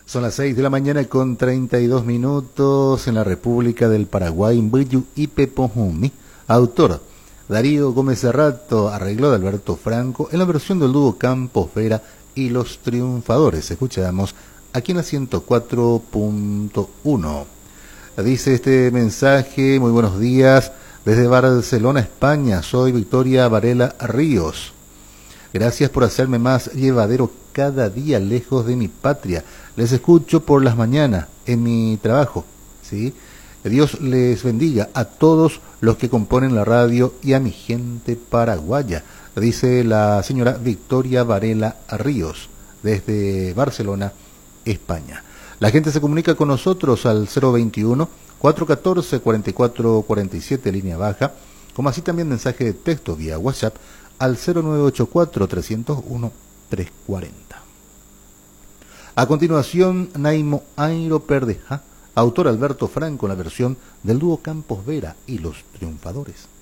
Son las 6 de la mañana con 32 minutos en la República del Paraguay, Mbuyu y Pepojumi. Autor, Darío Gómez Cerrato, arreglo de Alberto Franco, en la versión del dúo Campos Vera y Los Triunfadores. Escuchamos aquí en la 104.1. Dice este mensaje: muy buenos días, desde Barcelona, España, soy Victoria Varela Ríos. Gracias por hacerme más llevadero cada día lejos de mi patria. Les escucho por las mañanas en mi trabajo, ¿sí? Dios les bendiga a todos los que componen la radio y a mi gente paraguaya, dice la señora Victoria Varela Ríos, desde Barcelona, España. La gente se comunica con nosotros al 021-414-4447, línea baja, como así también mensaje de texto vía WhatsApp al 0984-301-340. A continuación, Naimo Airo Perdeja, autor Alberto Franco en la versión del dúo Campos Vera y Los Triunfadores.